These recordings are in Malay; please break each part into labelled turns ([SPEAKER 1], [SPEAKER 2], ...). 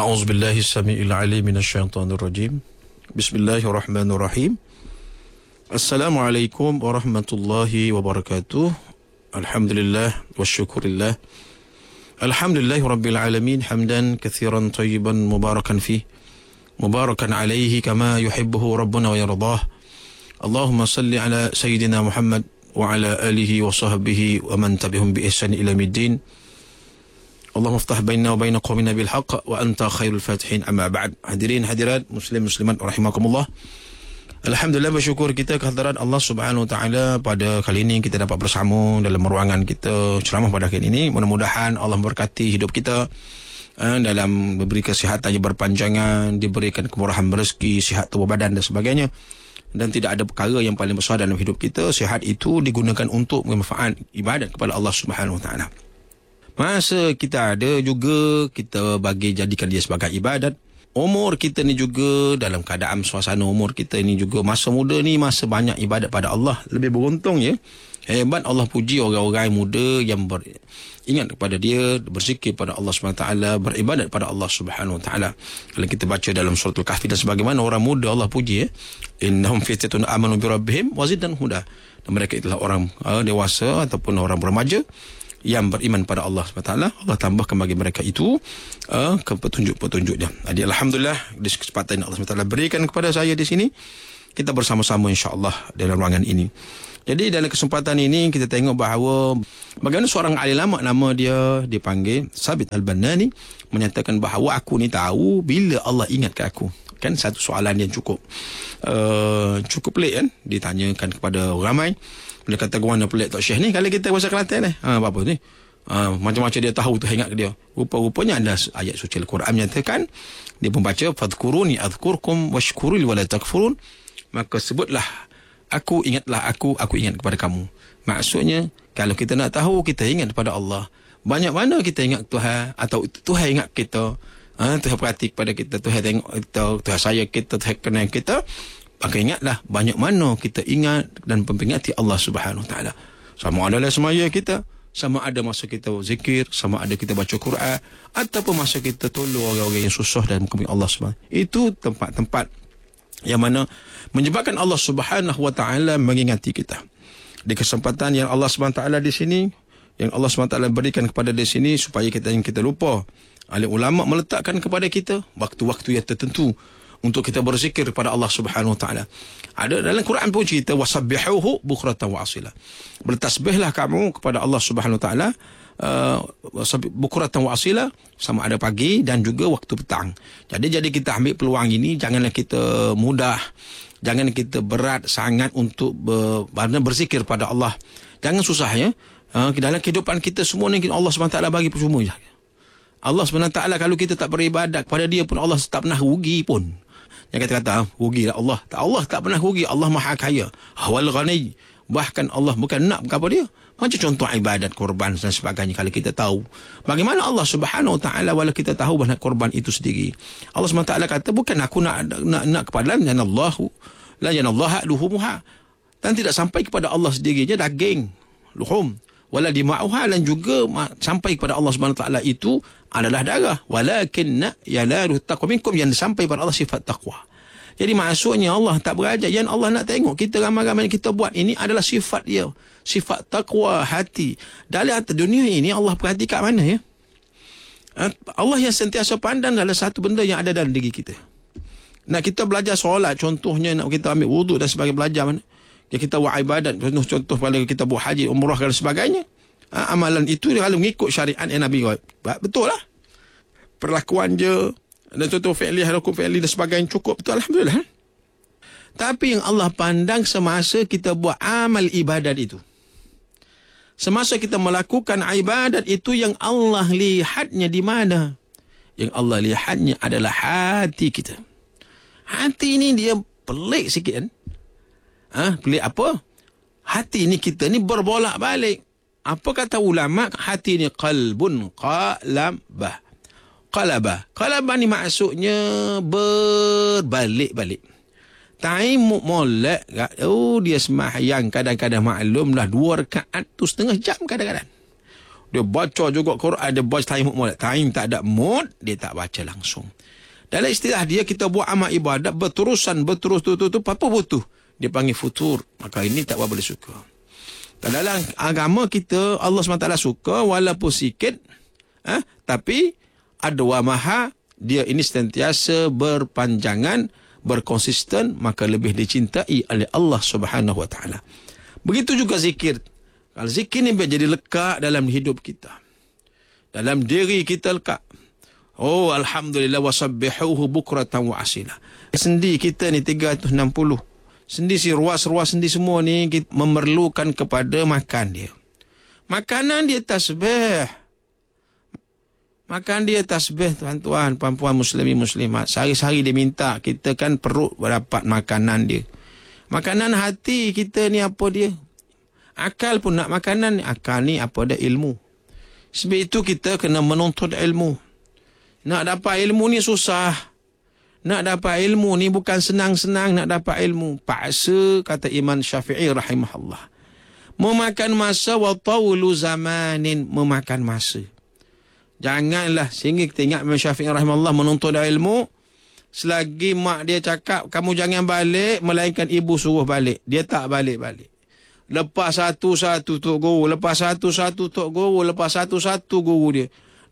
[SPEAKER 1] أعوذ بالله السميع العليم من الشيطان الرجيم. بسم الله الرحمن الرحيم. السلام عليكم ورحمة الله وبركاته. الحمد لله والشكر لله. الحمد لله رب العالمين حمدا كثيرا طيبا مباركا فيه مباركا عليه كما يحبه ربنا ويرضاه. اللهم صل على سيدنا محمد وعلى آله وصحبه ومن تبعهم بإحسان إلى يوم الدين. اللهم افتح بيننا وبين قومنا بالحق وأنت خير الفاتحين. أما بعد. Hadirin hadirat muslim muslimat rahimakumullah. Alhamdulillah, bersyukur kita kehadiran Allah Subhanahu Wa Taala pada kali ini kita dapat bersama dalam ruangan kita ceramah pada kali ini. Mudah-mudahan Allah memberkati hidup kita dalam memberi kesihatan yang berpanjangan, diberikan kemurahan rezeki, sihat tubuh badan dan sebagainya. Dan tidak ada perkara yang paling besar dalam hidup kita, sihat itu digunakan untuk bermanfaat ibadat kepada Allah Subhanahu Wa Taala. Masa kita ada juga kita bagi jadikan dia sebagai ibadat. Umur kita ni juga dalam keadaan suasana umur kita ni juga masa muda ni masa banyak ibadat pada Allah. Lebih beruntung ya. Hebat Allah puji orang-orang muda yang ingat kepada dia, berzikir pada Allah SWT, beribadat pada Allah Subhanahu Wa Taala. Kalau kita baca dalam surah Al-Kahfi dan sebagaimana orang muda Allah puji ya. Innahum fityatun amanu bi rabbihim wa zidnahum huda. Dan mereka itulah orang dewasa ataupun orang remaja yang beriman pada Allah SWT. Allah tambahkan bagi mereka itu petunjuk-petunjuknya. Jadi Alhamdulillah di kesempatan Allah SWT berikan kepada saya di sini, kita bersama-sama insya-Allah dalam ruangan ini. Jadi dalam kesempatan ini kita tengok bahawa bagaimana seorang alim lama, nama dia dipanggil Sabit Al-Banani, menyatakan bahawa aku ni tahu bila Allah ingatkan aku. Kan satu soalan yang cukup pelik kan, ditanyakan kepada ramai. Dia kata, "Gimana pelik Tok Syekh ni kalau kita bahasa Kelantan ni? Apa ni? Macam-macam dia tahu tu ingat ke dia." Rupa-rupanya ada ayat suci Al-Quran menyatakan, dia membaca fadhkuruni adhkurkum washkuruli wala takfurun. Maka sebutlah aku, ingatlah aku ingat kepada kamu. Maksudnya kalau kita nak tahu, kita ingat kepada Allah. Banyak mana kita ingat Tuhan atau Tuhan ingat kita. Tuhan perhati kepada kita, Tuhan tengok kita, Tuhan sayang kita, Tuhan kenal kita. Maka ingatlah banyak mana kita ingat dan memperingati Allah Subhanahu Wa Taala. Sama ada dalam semaya kita, sama ada masa kita zikir, sama ada kita baca Quran, ataupun masa kita tolong orang-orang yang susah dan mengemui Allah Subhanahu. Itu tempat-tempat yang mana menyebabkan Allah Subhanahu Wa Taala mengingati kita. Di kesempatan yang Allah Subhanahu Wa Taala di sini, yang Allah Subhanahu Wa Taala berikan kepada di sini supaya kita lupa. Alim ulama meletakkan kepada kita waktu-waktu yang tertentu untuk kita berzikir kepada Allah Subhanahu Wa Taala. Ada dalam Quran pun cerita wasabbihuhu bukratan wa asila. Bertasbihlah kamu kepada Allah Subhanahu Wa Taala bukratan wa asila, sama ada pagi dan juga waktu petang. Jadi kita ambil peluang ini, janganlah kita mudah, jangan kita berat sangat untuk berzikir pada Allah. Jangan susah ya. Dalam kehidupan kita semua ni Allah Subhanahu Wa Taala bagi percuma je. Allah SWT kalau kita tak beribadat kepada dia pun Allah tak pernah rugi pun. Yang kata-kata rugi lah Allah. Allah tak pernah rugi. Allah maha kaya. Wal ghani. Bahkan Allah bukan nak apa dia. Macam contoh ibadat, korban dan sebagainya. Kalau kita tahu bagaimana Allah Subhanahu Wa Taala, walau kita tahu bahawa korban itu sendiri, Allah SWT kata bukan aku nak kepada yanallahu la yanallaha luhumuha. Dan tidak sampai kepada Allah sendiri je daging luhum, wala dima'uha, dan juga sampai kepada Allah Subhanahu Wa Taala itu adalah darah. Walakinna yanaluhu taqwa minkum, yang sampai pada Allah sifat taqwa. Jadi maksudnya Allah tak beraja, yang Allah nak tengok kita ramai-ramai kita buat ini adalah sifat dia, sifat taqwa hati. Dalam dunia ini Allah perhati kat mana ya? Allah yang sentiasa pandang dalam satu benda yang ada dalam diri kita. Nak kita belajar solat, contohnya nak kita ambil wuduk dan sebagainya, belajar mana? Ya, kita buat ibadat, contoh pada kita buat haji, umrah dan sebagainya. Amalan itu kalau mengikut syariat yang Nabi buat, betul lah. Perlakuan je dan contoh fi'li, hukum fi'li dan sebagainya cukup, betul, Alhamdulillah. Tapi yang Allah pandang semasa kita buat amal ibadat itu, semasa kita melakukan ibadat itu, yang Allah lihatnya di mana? Yang Allah lihatnya adalah hati kita. Hati ini dia pelik sikit kan? Pelik apa? Hati ni kita ni berbolak-balik. Apa kata ulama? Hati ni qalbun qalabah. Qalabah ni maksudnya berbalik-balik. Time molek, dia sembahyang kadang-kadang maklumlah 2 rakaat tu setengah jam kadang-kadang. Dia baca juga Quran, dia baca time mood. Time tak ada mood, dia tak baca langsung. Dalam istilah dia, kita buat amal ibadat berterusan, berterus, apa butuh? Dia panggil futur. Maka ini tak boleh suka. Dalam agama kita, Allah SWT suka walaupun sikit, tapi ada wamaha, dia ini sentiasa berpanjangan, berkonsisten, maka lebih dicintai oleh Allah Subhanahu Wa Taala. Begitu juga zikir. Kalau zikir ni biar jadi lekat dalam hidup kita, dalam diri kita lekat. Oh, alhamdulillah, wasabbihuhu bukratan wa asila. Sendi kita ni 360. Sendi si ruas-ruas sendi semua ni kita memerlukan kepada makan dia. Makanan dia tasbih. Makan dia tasbih, tuan-tuan, puan-puan muslimin muslimat. Sehari-hari dia minta, kita kan perut dapat makanan dia. Makanan hati kita ni apa dia? Akal pun nak makanan. Akal ni apa dia? Ilmu. Sebab itu kita kena menuntut ilmu. Nak dapat ilmu ni susah. Nak dapat ilmu ni bukan senang-senang nak dapat ilmu. Paksa, kata Imam Syafi'i rahimahullah. Memakan masa wa tawlu zamanin, memakan masa. Janganlah, sehingga kita ingat Imam Syafi'i rahimahullah menuntut ilmu, selagi mak dia cakap, kamu jangan balik, melainkan ibu suruh balik. Dia tak balik-balik. Lepas satu-satu tok guru, lepas satu-satu tok guru, lepas satu-satu guru dia.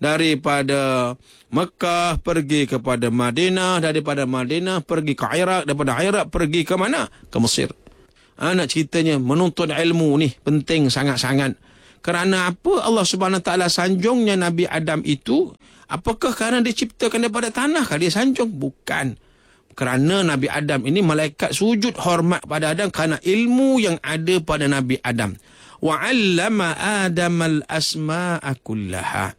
[SPEAKER 1] Daripada Mekah pergi kepada Madinah, daripada Madinah pergi ke Iraq, daripada Iraq pergi ke mana? Ke Mesir. Nak ceritanya menuntut ilmu ni penting sangat-sangat. Kerana apa Allah Subhanahu Wa Taala sanjungnya Nabi Adam itu? Apakah kerana diciptakan daripada tanah kah dia sanjung? Bukan. Kerana Nabi Adam ini malaikat sujud hormat pada Adam kerana ilmu yang ada pada Nabi Adam. Wa 'allama Adamal asma'a kullaha.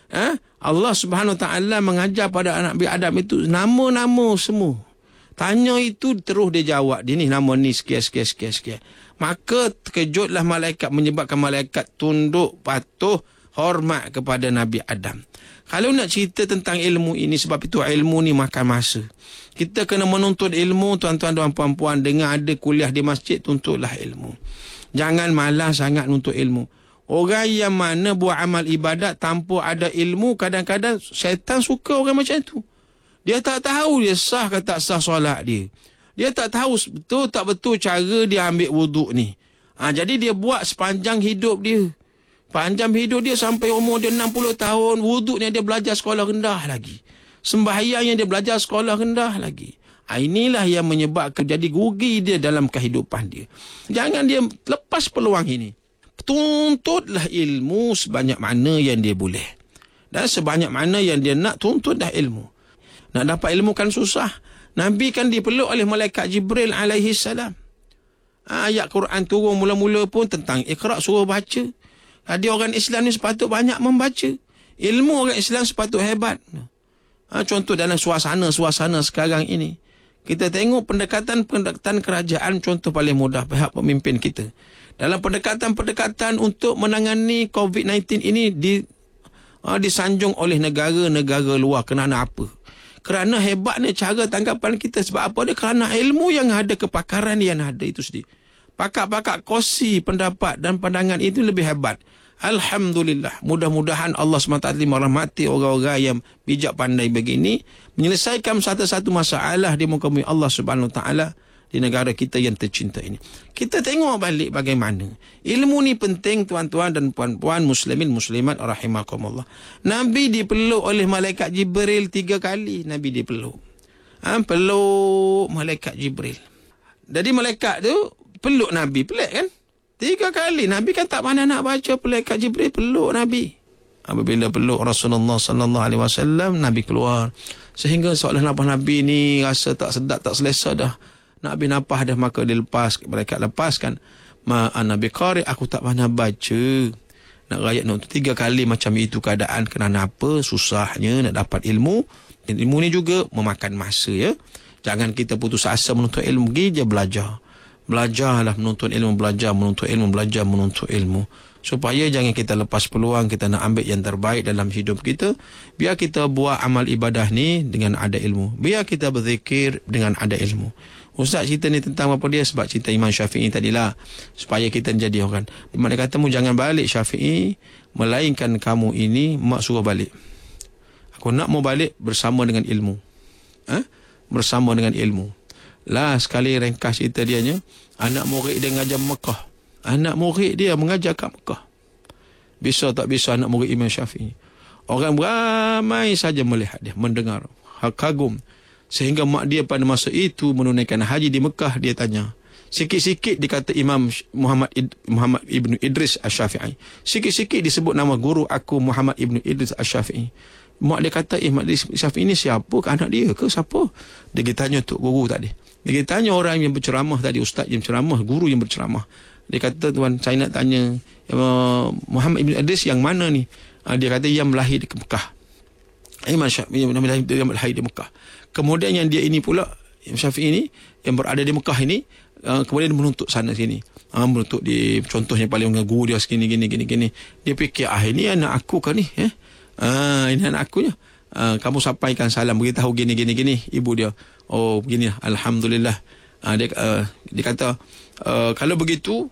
[SPEAKER 1] Allah Subhanahu Wa Taala mengajar pada Nabi Adam itu nama-nama semua. Tanya itu terus dia jawab. Dia ni nama ni sekian. Maka terkejutlah malaikat, menyebabkan malaikat tunduk, patuh, hormat kepada Nabi Adam. Kalau nak cerita tentang ilmu ini, sebab itu ilmu ni makan masa. Kita kena menuntut ilmu, tuan-tuan dan puan-puan. Dengan ada kuliah di masjid, tuntutlah ilmu. Jangan malas sangat untuk ilmu. Orang yang mana buat amal ibadat tanpa ada ilmu, kadang-kadang syaitan suka orang macam tu. Dia tak tahu dia sah ke tak sah solat dia. Dia tak tahu betul tak betul cara dia ambil wuduk ni. Jadi dia buat sepanjang hidup dia. Panjang hidup dia sampai umur dia 60 tahun. Wuduknya dia belajar sekolah rendah lagi. Sembahyangnya dia belajar sekolah rendah lagi. Inilah yang menyebabkan jadi rugi dia dalam kehidupan dia. Jangan dia lepas peluang ini. Tuntutlah ilmu sebanyak mana yang dia boleh. Dan sebanyak mana yang dia nak, tuntutlah ilmu. Nak dapat ilmu kan susah. Nabi kan dipeluk oleh malaikat Jibril alaihi salam. Ayat Quran turun mula-mula pun tentang Iqra, suruh baca. Dia orang Islam ni sepatut banyak membaca. Ilmu orang Islam sepatut hebat. Contoh dalam suasana sekarang ini. Kita tengok pendekatan kerajaan, contoh paling mudah pihak pemimpin kita. Dalam pendekatan untuk menangani COVID-19 ini disanjung oleh negara-negara luar. Kerana apa? Kerana hebatnya cara tanggapan kita. Sebab apa dia? Kerana ilmu yang ada, kepakaran yang ada itu sendiri. Pakar-pakar kongsi pendapat dan pandangan itu lebih hebat. Alhamdulillah. Mudah-mudahan Allah SWT merahmati orang-orang yang bijak pandai begini, menyelesaikan satu-satu masalah di muka bumi Allah Subhanahu Wa Taala di negara kita yang tercinta ini. Kita tengok balik bagaimana ilmu ni penting, tuan-tuan dan puan-puan muslimin muslimat rahimakumullah. Nabi dipeluk oleh malaikat Jibril 3 kali. Nabi dipeluk. Peluk malaikat Jibril. Jadi malaikat tu peluk Nabi. Pelik kan? 3 kali. Nabi kan tak pandai nak baca, malaikat Jibril peluk Nabi. Apabila peluk Rasulullah sallallahu alaihi wasallam, Nabi keluar. Sehingga seolah Nabi ni rasa tak sedap, tak selesa dah. Nabi napah dah, maka dia lepas, mereka lepaskan. Nabi qari, aku tak pandai baca. Nak rakyat nak 3 kali macam itu keadaan. Kerana apa? Susahnya nak dapat ilmu. Dan ilmu ni juga memakan masa, ya. Jangan kita putus asa menuntut ilmu. Pergi je belajar. Belajarlah menuntut ilmu, belajar menuntut ilmu. Supaya jangan kita lepas peluang, kita nak ambil yang terbaik dalam hidup kita. Biar kita buat amal ibadah ni dengan ada ilmu. Biar kita berzikir dengan ada ilmu. Ustaz cerita ni tentang apa dia? Sebab cerita Imam Syafi'i tadilah. Supaya kita jadi orang. Dia kata, jangan balik Syafi'i. melainkan kamu ini mak suruh balik. Aku nak mau balik bersama dengan ilmu. Bersama dengan ilmu. Lah sekali ringkas cerita dianya, anak murid dia mengajar Mekah. Anak murid dia mengajar kat Mekah. Bisa tak bisa anak murid Imam Syafi'i. Orang ramai saja melihat dia, mendengar, kagum. Sehingga mak dia pada masa itu menunaikan haji di Mekah, dia tanya. Sikit-sikit dikata Imam Muhammad Ibn Idris Asy-Syafi'i. Sikit-sikit disebut nama guru aku Muhammad Ibn Idris Asy-Syafi'i. Mak dia kata, Muhammad Syafi'i ni siapa? Ke anak dia ke siapa? Dia tanya tok guru tadi. Dia tanya orang yang berceramah tadi, ustaz yang berceramah, guru yang berceramah. Dia kata, tuan, saya nak tanya Muhammad Ibn Idris yang mana ni? Dia kata, yang melahir di Mekah. Imam Syafi'i melahir di Mekah. Kemudian yang dia ini pula, Imam Syafi'i ini, yang berada di Mekah ini, kemudian dia menuntut sana sini. Menuntut di, contohnya paling guru dia segini, gini. Dia fikir, ini anak aku kan ni? Ini anak akunya. Kamu sampaikan salam, beritahu gini. Ibu dia, oh begini, alhamdulillah. Dia kata, kalau begitu,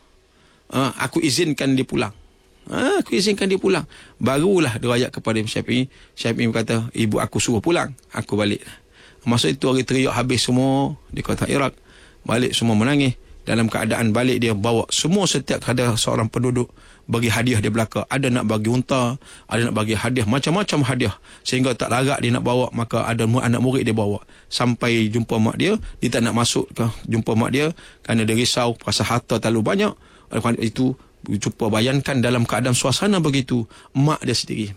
[SPEAKER 1] aku izinkan dia pulang. Aku izinkan dia pulang. Barulah dia rakyat kepada Imam Syafi'i. Syafi'i berkata, ibu aku suruh pulang, aku balik. Masa itu orang teriak habis semua di kota Iraq. Balik semua menangis. Dalam keadaan balik dia bawa semua, setiap ada seorang penduduk bagi hadiah dia belaka. Ada nak bagi unta, ada nak bagi hadiah, macam-macam hadiah. Sehingga tak larat dia nak bawa, maka ada anak murid dia bawa. Sampai jumpa mak dia tak nak masuk ke jumpa mak dia kerana dia risau, rasa harta terlalu banyak. Oleh kerana itu, cuba bayangkan dalam keadaan suasana begitu, mak dia sendiri.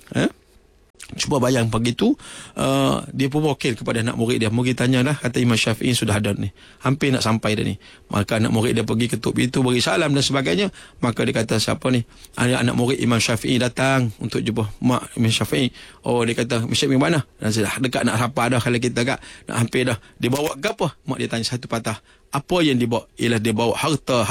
[SPEAKER 1] Cuba bayang begitu, dia pun wakil kepada anak murid dia. Murid tanya dah, kata Imam Syafi'i sudah ada ni, hampir nak sampai dah ni. Maka anak murid dia pergi ketuk pintu, beri salam dan sebagainya. Maka dia kata, siapa ni? Anak murid Imam Syafi'i datang untuk jumpa mak Imam Syafi'i. Oh, dia kata, Imam Syafi'i mana? Dan dekat nak sampai dah, kalau kita kat nak hampir dah. Dia bawa ke apa? Mak dia tanya satu patah. Apa yang dibawa? Ialah dia bawa harta.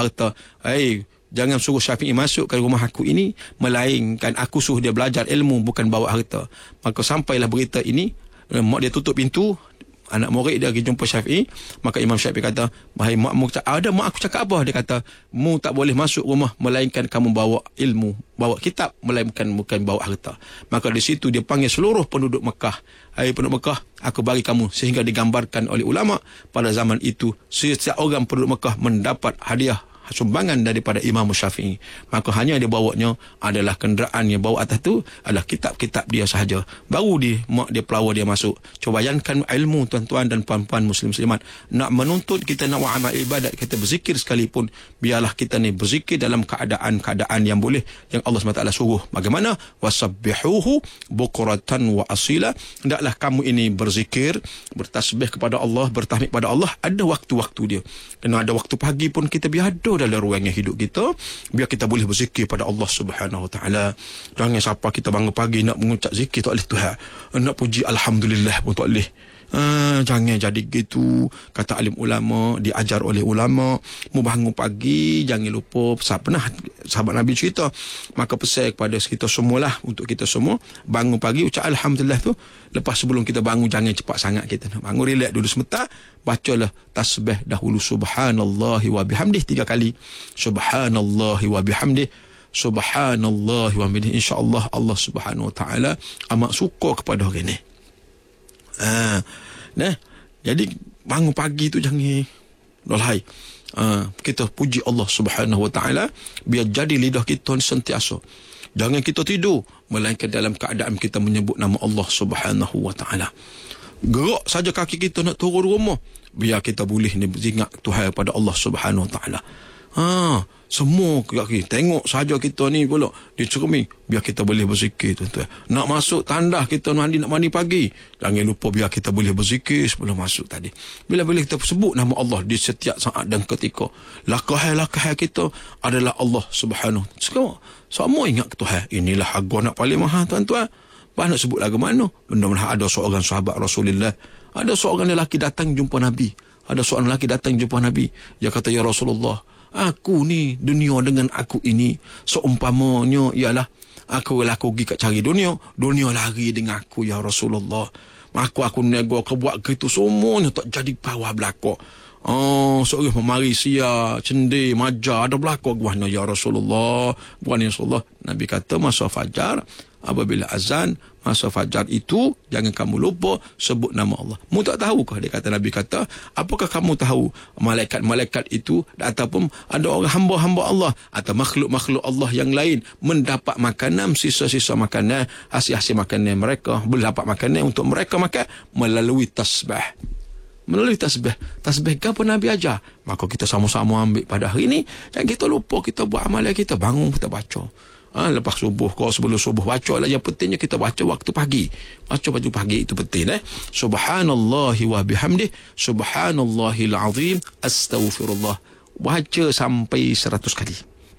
[SPEAKER 1] Jangan suruh Syafi'i masuk ke rumah aku ini, melainkan aku suruh dia belajar ilmu, bukan bawa harta. Maka sampailah berita ini, mak dia tutup pintu, anak murid dia pergi jumpa Syafi'i. Maka Imam Syafi'i kata, "Wahai makmu, mak aku cakap apa?" Dia kata, "Mu tak boleh masuk rumah melainkan kamu bawa ilmu, bawa kitab, melainkan bukan bawa harta." Maka di situ dia panggil seluruh penduduk Mekah. "Hai penduduk Mekah, aku bagi kamu." Sehingga digambarkan oleh ulama pada zaman itu, setiap orang penduduk Mekah mendapat hadiah sumbangan daripada Imam Syafi'i. Maka hanya dia bawanya adalah kenderaan yang bawa atas tu adalah kitab-kitab dia sahaja. Baru mak dia pelawa dia masuk. Cuba bayangkan ilmu, tuan-tuan dan puan-puan muslim-muslimat. Nak menuntut kita nak amal ibadat, kita berzikir sekalipun, biarlah kita ni berzikir dalam keadaan-keadaan yang boleh, yang Allah SWT suruh. Bagaimana? Wasabbihuhu bukratan wa asila. Hendaklah kamu ini berzikir, bertasbih kepada Allah, bertahmid kepada Allah. Ada waktu-waktu dia. Kena ada waktu pagi pun kita biar ada dalam ruangnya hidup kita, biar kita boleh berzikir pada Allah Subhanahu Wa Taala. Jangan siapa kita bangun pagi nak mengucap zikir tak boleh Tuhan, nak puji alhamdulillah pun tak boleh. Jangan jadi gitu. Kata alim ulama, diajar oleh ulama, mu bangun pagi jangan lupa, pernah sahabat Nabi cerita, maka pesan kepada kita semualah, untuk kita semua bangun pagi ucap alhamdulillah tu. Lepas sebelum kita bangun, jangan cepat sangat kita nak bangun, relax dulu sebentar, bacalah tasbih dahulu, subhanallahi wa bihamdih 3 kali, subhanallahi wa bihamdih, subhanallahi wa bihamdih. InsyaAllah Allah Subhanahu Wa Taala amat suka kepada orang ni. Jadi bangun pagi tu jangan dolhai. Kita puji Allah Subhanahu Wa Taala, biar jadi lidah kita sentiasa. Jangan kita tidur melainkan dalam keadaan kita menyebut nama Allah Subhanahu Wa Taala. Gerak saja kaki kita nak turun rumah, biar kita boleh ni ingat Tuhan pada Allah Subhanahu Wa Taala. Semua kaki tengok saja kita ni pula di cermin, biar kita boleh berzikir, tuan-tuan. Nak masuk tandas kita nak mandi pagi, jangan lupa biar kita boleh berzikir sebelum masuk tadi. Bila-bila kita sebut nama Allah di setiap saat dan ketika, langkah kita adalah Allah Subhanahu. Semua ingat Tuhan. Inilah harga nak paling mahal, tuan-tuan. Bah nak sebut lagu mana? Benar-benar ada seorang sahabat Rasulullah, ada seorang lelaki datang jumpa Nabi. Ada seorang lelaki datang jumpa Nabi. Dia kata, "Ya Rasulullah, aku ni, dunia dengan aku ini seumpamanya ialah aku pergi kat cari dunia lari dengan aku, ya Rasulullah. Aku nego, aku buat gitu, semuanya tak jadi bawah belakang. Seorang memari sia, cendir, majar, ada berlaku guahnya ya Rasulullah. Bukan ya Rasulullah. Nabi kata masa fajar, apabila azan, masa fajar itu jangan kamu lupa sebut nama Allah. Mu tak tahukah? Nabi kata, apakah kamu tahu malaikat-malaikat itu ataupun ada orang hamba-hamba Allah atau makhluk-makhluk Allah yang lain mendapat makanan, sisa-sisa makanan, hasil-hasil makanan mereka, boleh dapat makanan untuk mereka makan melalui tasbih. Tasbih apa Nabi ajar? Maka kita sama-sama ambil pada hari ini. Dan kita lupa, kita buat amalan kita. Bangun, kita baca. Lepas subuh, kalau sebelum subuh baca lah. Yang pentingnya kita baca waktu pagi. Baca waktu pagi itu penting. Subhanallahi wa bihamdih. Subhanallahil azim. Astaghfirullah. Baca sampai 100 kali.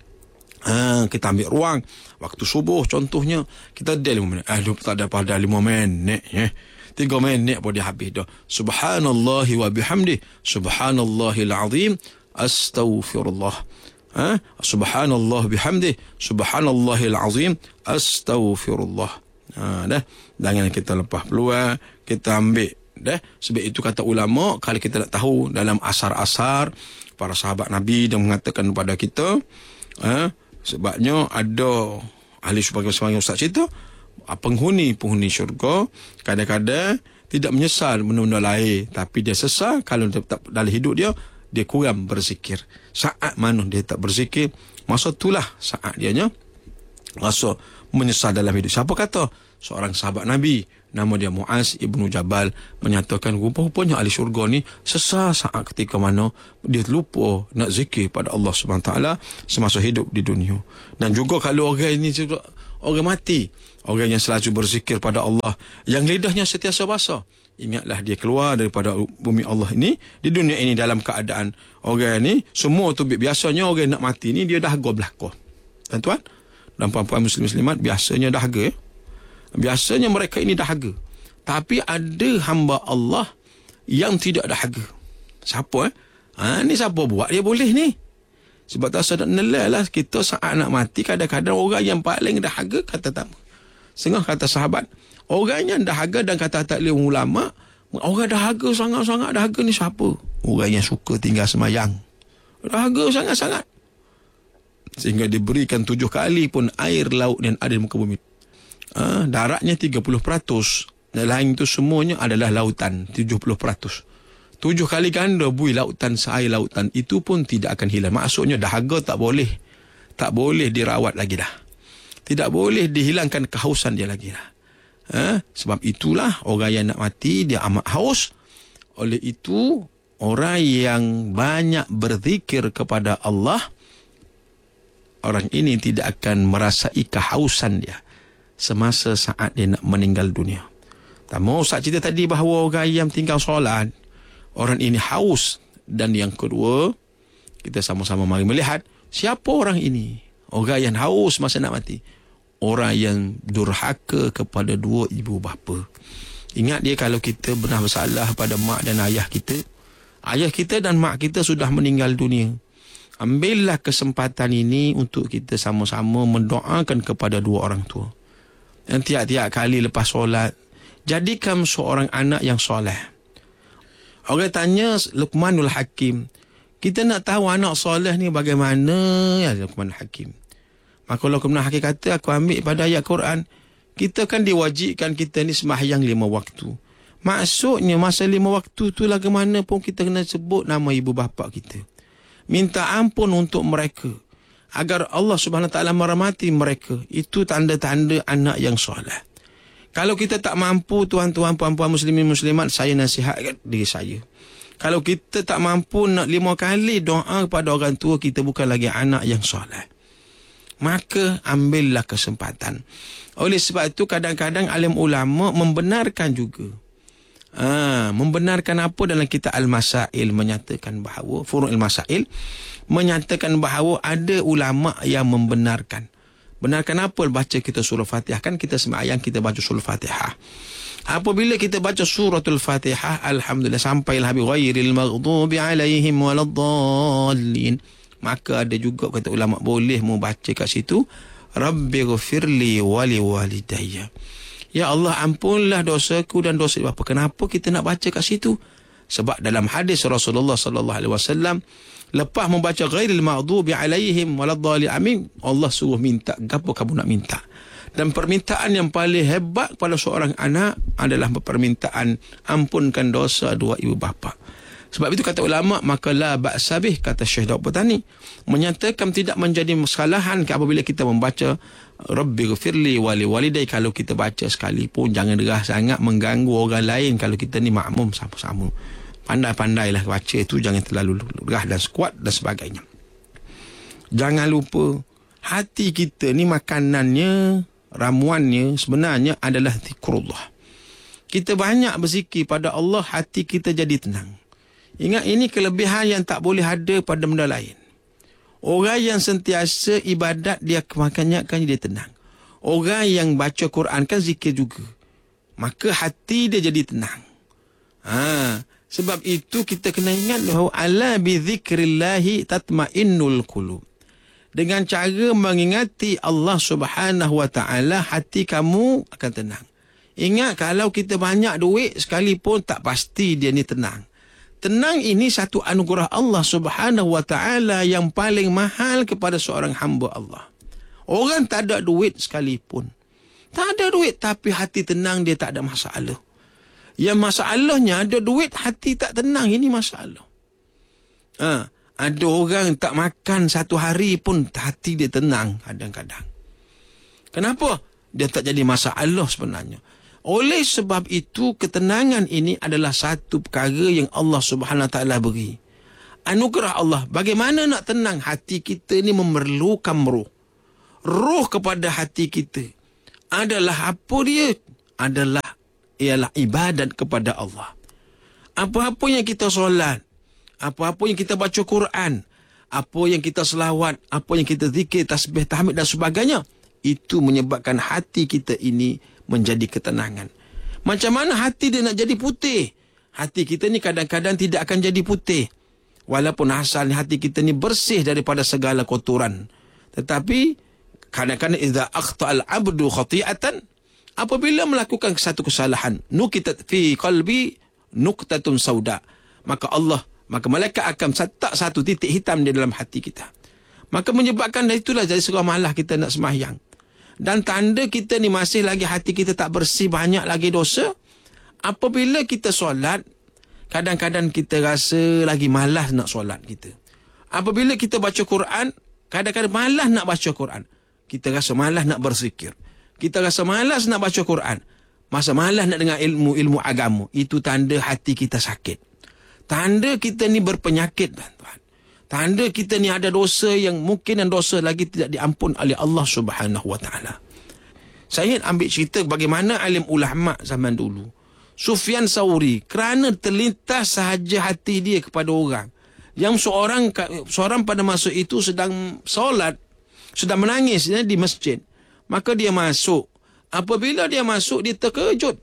[SPEAKER 1] Kita ambil ruang. Waktu subuh contohnya. Kita ada 5 minit. Tak ada pada 5 minit. 3 minit pun dia habis dah. Subhanallahi wa bihamdih. Subhanallahil azim. Astaghfirullah. Subhanallah bihamdih. Subhanallahil azim. Astaghfirullah. Dah. Jangan kita lepas peluang. Kita ambil. Dah. Sebab itu kata ulama, kalau kita nak tahu dalam asar-asar para sahabat Nabi yang mengatakan kepada kita, sebabnya ada ahli sebagai ustaz cerita, penghuni syurga kadang-kadang tidak menyesal benda-benda lain, tapi dia sesal kalau dia tak dalam hidup dia kurang berzikir. Saat mana dia tak berzikir, masa itulah saat dianya rasa menyesal dalam hidup. Siapa kata? Seorang sahabat Nabi, nama dia Muaz ibnu Jabal, menyatakan rupa-rupanya ahli syurga ni sesal saat ketika mana dia lupa nak zikir pada Allah SWT semasa hidup di dunia. Dan juga kalau orang ini orang mati, orang yang selalu berzikir pada Allah, yang lidahnya sentiasa basah, ingatlah dia keluar daripada bumi Allah ini di dunia ini dalam keadaan orang ni semua tu biasanya orang nak mati ni dia dahaga belakang. Tuan-tuan dan puan-puan muslim-muslimat, biasanya dahaga. Biasanya mereka ini dahaga. Tapi ada hamba Allah yang tidak dahaga. Siapa? Ni siapa buat dia boleh ni? Sebab tak sedap nelai lah kita saat nak mati, kadang-kadang orang yang paling dahaga kata tak. Setengah kata sahabat, orang yang dahaga dan kata tak boleh ulama, orang dahaga sangat-sangat dahaga ni siapa? Orang yang suka tinggal semayang. Dahaga sangat-sangat. Sehingga diberikan 7 kali pun air laut yang ada di muka bumi. Daratnya 30%. Dan lain itu semuanya adalah lautan, 70%. 7 kali ganda bui lautan, air lautan itu pun tidak akan hilang. Maksudnya dahaga tak boleh dirawat lagi dah. Tidak boleh dihilangkan kehausan dia lagi dah. Sebab itulah orang yang nak mati dia amat haus. Oleh itu orang yang banyak berzikir kepada Allah, orang ini tidak akan merasai kehausan dia semasa saat dia nak meninggal dunia. Tamu Ustaz cerita tadi bahawa orang yang tinggal solat, orang ini haus. Dan yang kedua, kita sama-sama mari melihat siapa orang ini. Orang yang haus masa nak mati. Orang yang durhaka kepada 2 ibu bapa. Ingat dia kalau kita pernah bersalah pada mak dan ayah kita. Ayah kita dan mak kita sudah meninggal dunia. Ambillah kesempatan ini untuk kita sama-sama mendoakan kepada 2 orang tua. Dan tiap-tiap kali lepas solat, jadikan seorang anak yang soleh. Orang tanya Luqmanul Hakim, kita nak tahu anak soleh ni bagaimana ya Luqmanul Hakim. Maka Luqmanul Hakim kata, aku ambil pada ayat Quran, kita kan diwajibkan kita ni sembahyang 5 waktu. Maksudnya masa 5 waktu tu lah ke mana pun kita kena sebut nama ibu bapa kita. Minta ampun untuk mereka. Agar Allah Subhanahu Wa Taala merahmati mereka. Itu tanda-tanda anak yang soleh. Kalau kita tak mampu, tuan-tuan, puan-puan muslimin muslimat, saya nasihatkan diri saya. Kalau kita tak mampu nak 5 kali doa kepada orang tua kita, bukan lagi anak yang soleh. Maka ambillah kesempatan. Oleh sebab itu kadang-kadang alim ulama membenarkan juga. Membenarkan apa dalam kitab Al-Masail, menyatakan bahawa Furu'il Masail menyatakan bahawa ada ulama yang membenarkan. Benarkan apa? Baca kita surah Fatihah. Kan kita sembahyang kita baca surah Fatihah. Apabila kita baca suratul Fatihah, alhamdulillah sampailah habis, ghairil maghdubi alaihim waladdallin, maka ada juga kata ulama boleh mu baca kat situ, Rabbighfirli wali walidayya. Ya Allah, ampunlah dosaku dan dosa bapa. Kenapa kita nak baca kat situ? Sebab dalam hadis Rasulullah sallallahu alaihi wasallam, lepas membaca ghairil maghdubi alaihim waladdallin, amin, Allah suruh minta apa kamu nak minta. Dan permintaan yang paling hebat pada seorang anak adalah permintaan ampunkan dosa dua ibu bapa. Sebab itu kata ulama, maka la ba'sa bih, kata Syekh Daud Petani, menyatakan tidak menjadi kesalahan apabila kita membaca Rabbi ghfirli wali walidai. Kalau kita baca sekalipun, jangan derah sangat mengganggu orang lain. Kalau kita ni makmum sama-sama, pandai-pandailah baca itu, jangan terlalu derah dan kuat dan sebagainya. Jangan lupa, hati kita ni makanannya, ramuannya sebenarnya adalah zikrullah. Kita banyak berzikir pada Allah, hati kita jadi tenang. Ingat, ini kelebihan yang tak boleh ada pada benda lain. Orang yang sentiasa ibadat, dia kebanyakan dia tenang. Orang yang baca Quran kan zikir juga, maka hati dia jadi tenang. Sebab itu kita kena ingat bahawa ala bi dzikrillahi tatmainnul qulub. Dengan cara mengingati Allah Subhanahu wa taala, hati kamu akan tenang. Ingat, kalau kita banyak duit sekalipun, tak pasti dia ni tenang. Tenang ini satu anugerah Allah Subhanahu wa taala yang paling mahal kepada seorang hamba Allah. Orang tak ada duit sekalipun, tak ada duit tapi hati tenang, dia tak ada masalah. Yang masalahnya ada duit hati tak tenang, ini masalah. Ada orang tak makan satu hari pun hati dia tenang kadang-kadang. Kenapa? Dia tak jadi masalah sebenarnya. Oleh sebab itu, ketenangan ini adalah satu perkara yang Allah Subhanahu Wa Taala beri. Anugerah Allah. Bagaimana nak tenang? Hati kita ni memerlukan roh. Roh kepada hati kita adalah apa dia? Ialah ibadat kepada Allah. Apa-apa yang kita solat, apa-apa yang kita baca Quran, apa yang kita selawat, apa yang kita zikir, tasbih, tahmid dan sebagainya, itu menyebabkan hati kita ini menjadi ketenangan. Macam mana hati dia nak jadi putih? Hati kita ni kadang-kadang tidak akan jadi putih, walaupun asalnya hati kita ni bersih daripada segala kotoran. Tetapi kadang-kadang idza akhta'al abdu khati'atan, apabila melakukan satu kesalahan, nukitat fi qalbi nuqtatun sauda, maka malaikat akan letak satu titik hitam di dalam hati kita. Maka menyebabkan itulah jadi sebuah malah kita nak sembahyang. Dan tanda kita ni masih lagi hati kita tak bersih, banyak lagi dosa. Apabila kita solat, kadang-kadang kita rasa lagi malas nak solat kita. Apabila kita baca Quran, kadang-kadang malas nak baca Quran. Kita rasa malas nak berzikir. Kita rasa malas nak baca Quran. Masa malas nak dengar ilmu agama. Itu tanda hati kita sakit. Tanda kita ni berpenyakit, tuan-tuan. Tanda kita ni ada dosa yang mungkin dan dosa lagi tidak diampun oleh Allah Subhanahu Wa Taala. Saya ambil cerita bagaimana alim ulama zaman dulu. Sufyan Sauri, kerana terlintas sahaja hati dia kepada orang. Yang seorang pada masa itu sedang solat, sedang menangis di masjid. Maka dia masuk. Apabila dia masuk, dia terkejut.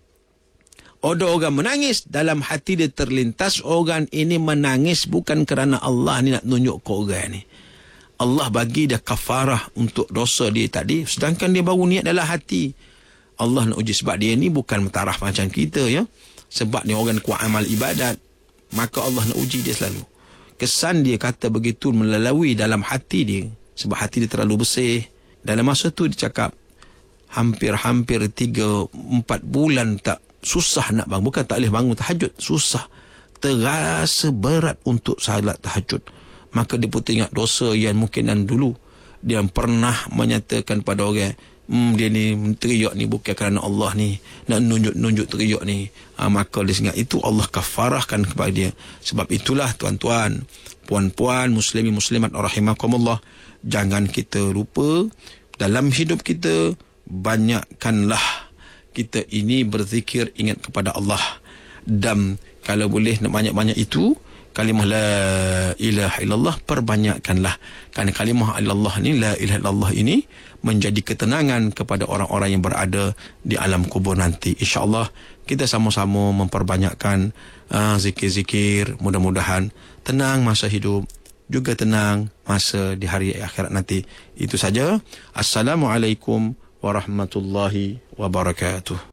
[SPEAKER 1] Ada orang menangis, dalam hati dia terlintas, orang ini menangis bukan kerana Allah ni nak tunjuk ke orang ni. Allah bagi dia kafarah untuk dosa dia tadi, sedangkan dia baru niat dalam hati. Allah nak uji sebab dia ni bukan taraf macam kita, ya. Sebab ni orang kuat amal ibadat, maka Allah nak uji dia selalu. Kesan dia kata begitu melalui dalam hati dia, sebab hati dia terlalu bersih. Dalam masa tu dia cakap, hampir 3-4 bulan tak susah nak bangun. Bukan tak boleh bangun tahajud, susah, terasa berat untuk salat tahajud. Maka dia pun ingat dosa yang mungkin dan dulu dia pernah menyatakan pada orang, dia ni teriak ni bukan kerana Allah ni nak nunjuk teriak ni. Maka dia ingat itu Allah kafarahkan kepada dia. Sebab itulah tuan-tuan, puan-puan, muslimin muslimat rahimakumullah, jangan kita lupa dalam hidup kita, banyakkanlah kita ini berzikir, ingat kepada Allah. Dan kalau boleh nak banyak-banyak itu, kalimah la ilaha illallah perbanyakkanlah. Kerana kalimah Allah ni, la ilaha illallah ini menjadi ketenangan kepada orang-orang yang berada di alam kubur nanti. InsyaAllah kita sama-sama memperbanyakkan zikir-zikir. Mudah-mudahan tenang masa hidup, juga tenang masa di hari akhirat nanti. Itu saja. Assalamualaikum warahmatullahi wabarakatuh.